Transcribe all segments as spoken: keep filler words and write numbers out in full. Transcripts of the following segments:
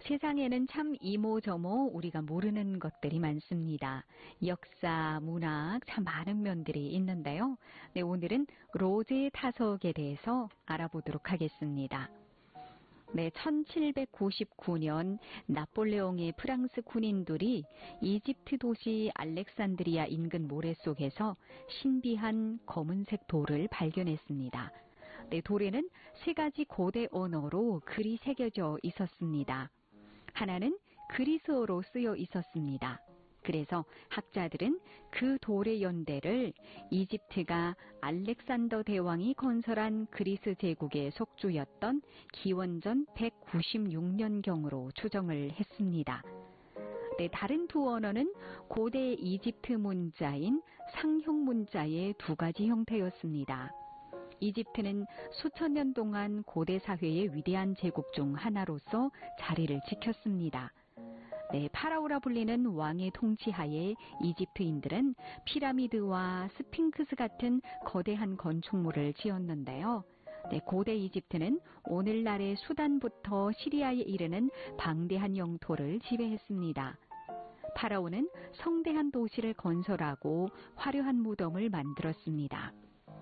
세상에는 참 이모저모 우리가 모르는 것들이 많습니다. 역사, 문학 참 많은 면들이 있는데요. 네, 오늘은 로제 타석에 대해서 알아보도록 하겠습니다. 네, 천칠백구십구 년 나폴레옹의 프랑스 군인들이 이집트 도시 알렉산드리아 인근 모래 속에서 신비한 검은색 돌을 발견했습니다. 네, 돌에는 세 가지 고대 언어로 글이 새겨져 있었습니다. 하나는 그리스어로 쓰여 있었습니다. 그래서 학자들은 그 돌의 연대를 이집트가 알렉산더 대왕이 건설한 그리스 제국의 속주였던 기원전 백구십육 년경으로 추정을 했습니다. 네, 다른 두 언어는 고대 이집트 문자인 상형 문자의 두 가지 형태였습니다. 이집트는 수천 년 동안 고대 사회의 위대한 제국 중 하나로서 자리를 지켰습니다. 네, 파라오라 불리는 왕의 통치하에 이집트인들은 피라미드와 스핑크스 같은 거대한 건축물을 지었는데요. 네, 고대 이집트는 오늘날의 수단부터 시리아에 이르는 방대한 영토를 지배했습니다. 파라오는 성대한 도시를 건설하고 화려한 무덤을 만들었습니다.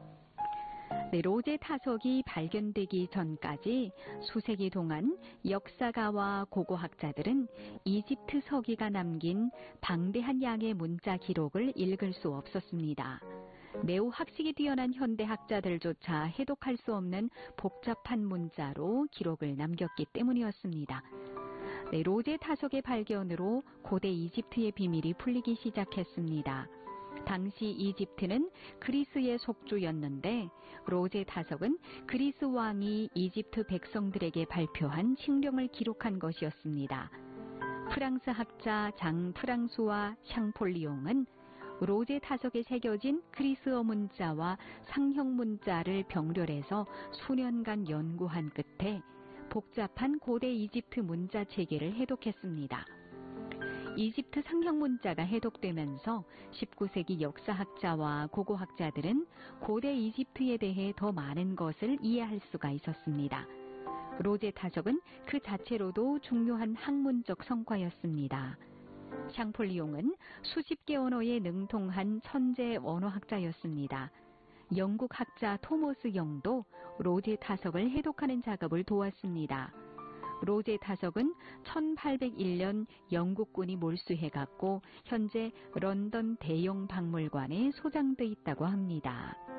네, 로제 타석이 발견되기 전까지 수세기 동안 역사가와 고고학자들은 이집트 서기가 남긴 방대한 양의 문자 기록을 읽을 수 없었습니다. 매우 학식이 뛰어난 현대 학자들조차 해독할 수 없는 복잡한 문자로 기록을 남겼기 때문이었습니다. 네, 로제 타석의 발견으로 고대 이집트의 비밀이 풀리기 시작했습니다. 당시 이집트는 그리스의 속주였는데 로제 타석은 그리스 왕이 이집트 백성들에게 발표한 칙령을 기록한 것이었습니다. 프랑스 학자 장 프랑수와 샹폴리옹은 로제 타석에 새겨진 그리스어 문자와 상형 문자를 병렬해서 수년간 연구한 끝에 복잡한 고대 이집트 문자 체계를 해독했습니다. 이집트 상형 문자가 해독되면서 십구 세기 역사학자와 고고학자들은 고대 이집트에 대해 더 많은 것을 이해할 수가 있었습니다. 로제 타석은 그 자체로도 중요한 학문적 성과였습니다. 샹폴리옹은 수십 개 언어에 능통한 천재 언어학자였습니다. 영국 학자 토머스 영도 로제 타석을 해독하는 작업을 도왔습니다. 로제 타석은 천팔백일 년 영국군이 몰수해갔고 현재 런던 대영 박물관에 소장돼 있다고 합니다.